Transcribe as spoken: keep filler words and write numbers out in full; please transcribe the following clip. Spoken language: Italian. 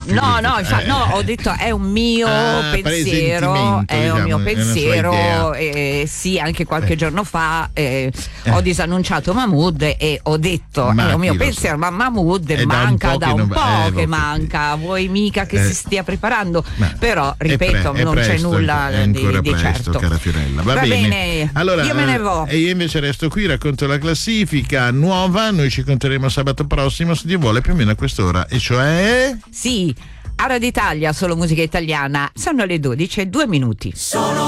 no, no, infa- no, ho detto è un mio Ah, pensiero, è diciamo, un mio è una sua pensiero. idea. Eh, sì, anche qualche Eh. giorno fa eh, Eh. ho disannunciato Mahmood e ho detto Ma è un mio chi lo pensiero, sa? ma Mahmood È da un manca po' da che un non- po' eh, che l'ho manca. Vuoi mica che Eh. si stia preparando? Ma Però, è ripeto, pre- è non c'è presto, nulla è di, ancora di presto, certo. cara Fiorella. Va, Va bene. bene, Allora, io me ne eh, vo'. E io invece resto qui, racconto la classifica nuova. Noi ci conteremo sabato prossimo, se Dio vuole, più o meno a quest'ora. E cioè. Sì, a Radio Italia, solo musica italiana. Sono le dodici e due minuti. Sono